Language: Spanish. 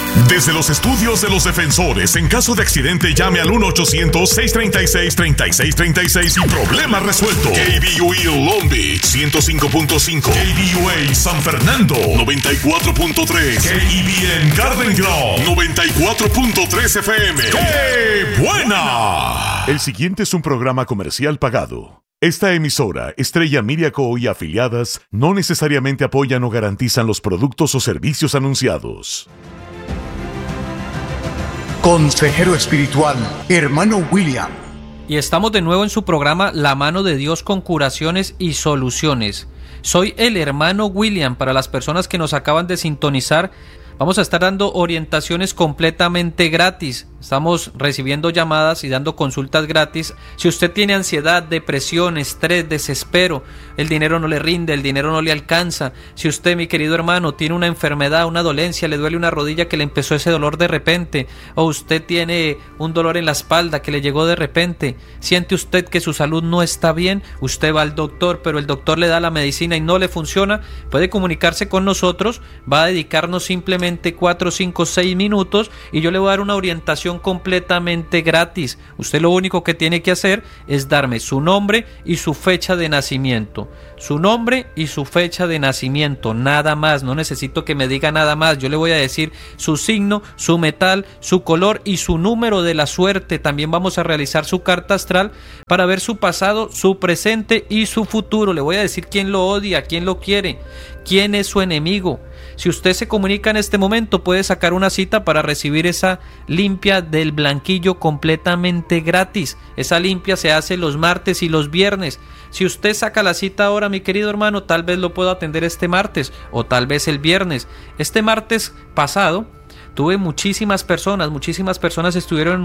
Desde los estudios de los defensores, en caso de accidente, llame al 1-800-636-3636 y problema resuelto. KBUE Long Beach 105.5, KBUA San Fernando 94.3, KEBN Garden Grove 94.3 FM. ¡Qué buena! El siguiente es un programa comercial pagado. Esta emisora, Estrella Media Co. y afiliadas, no necesariamente apoyan o garantizan los productos o servicios anunciados. Consejero espiritual, hermano William. Y estamos de nuevo en su programa La Mano de Dios con curaciones y soluciones. Soy el hermano William. Para las personas que nos acaban de sintonizar, vamos a estar dando orientaciones completamente gratis. Estamos recibiendo llamadas y dando consultas gratis. Si usted tiene ansiedad, depresión, estrés, desespero, el dinero no le rinde, el dinero no le alcanza. Si usted, mi querido hermano, tiene una enfermedad, una dolencia, le duele una rodilla que le empezó ese dolor de repente, o usted tiene un dolor en la espalda que le llegó de repente, siente usted que su salud no está bien, usted va al doctor, pero el doctor le da la medicina y no le funciona, puede comunicarse con nosotros, va a dedicarnos simplemente 4, 5, 6 minutos y yo le voy a dar una orientación completamente gratis. Usted lo único que tiene que hacer es darme su nombre y su fecha de nacimiento. Su nombre y su fecha de nacimiento, nada más. No necesito que me diga nada más. Yo le voy a decir su signo, su metal, su color y su número de la suerte. También vamos a realizar su carta astral para ver su pasado, su presente y su futuro. Le voy a decir quién lo odia, quién lo quiere, quién es su enemigo. Si usted se comunica en este momento, puede sacar una cita para recibir esa limpia del blanquillo completamente gratis. Esa limpia se hace los martes y los viernes. Si usted saca la cita ahora, mi querido hermano, tal vez lo puedo atender este martes o tal vez el viernes. Este martes pasado tuve muchísimas personas estuvieron en